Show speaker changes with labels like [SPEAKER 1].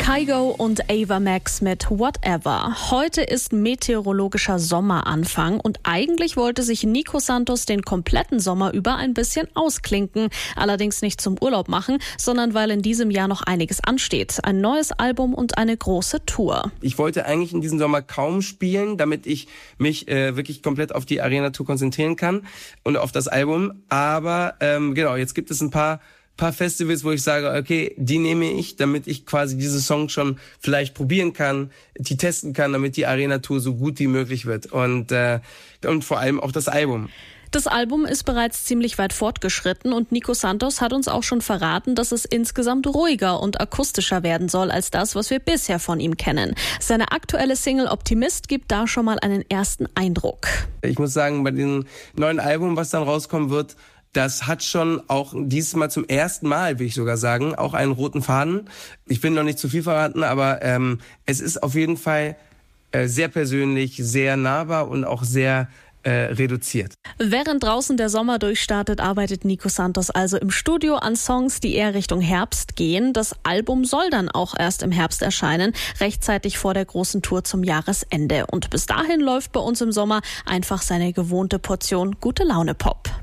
[SPEAKER 1] Kygo und Ava Max mit Whatever. Heute ist meteorologischer Sommeranfang und eigentlich wollte sich Nico Santos den kompletten Sommer über ein bisschen ausklinken. Allerdings nicht zum Urlaub machen, sondern weil in diesem Jahr noch einiges ansteht. Ein neues Album und eine große Tour.
[SPEAKER 2] Ich wollte eigentlich in diesem Sommer kaum spielen, damit ich mich wirklich komplett auf die Arena-Tour konzentrieren kann und auf das Album. Aber jetzt gibt es ein paar Festivals, wo ich sage, okay, die nehme ich, damit ich quasi diese Songs schon vielleicht probieren kann, die testen kann, damit die Arena-Tour so gut wie möglich wird und vor allem auch das Album.
[SPEAKER 1] Das Album ist bereits ziemlich weit fortgeschritten und Nico Santos hat uns auch schon verraten, dass es insgesamt ruhiger und akustischer werden soll als das, was wir bisher von ihm kennen. Seine aktuelle Single Optimist gibt da schon mal einen ersten Eindruck.
[SPEAKER 2] Ich muss sagen, bei dem neuen Album, was dann rauskommen wird, das hat schon auch dieses Mal zum ersten Mal, will ich sogar sagen, auch einen roten Faden. Ich will noch nicht zu viel verraten, aber es ist auf jeden Fall sehr persönlich, sehr nahbar und auch sehr reduziert.
[SPEAKER 1] Während draußen der Sommer durchstartet, arbeitet Nico Santos also im Studio an Songs, die eher Richtung Herbst gehen. Das Album soll dann auch erst im Herbst erscheinen, rechtzeitig vor der großen Tour zum Jahresende. Und bis dahin läuft bei uns im Sommer einfach seine gewohnte Portion gute Laune Pop.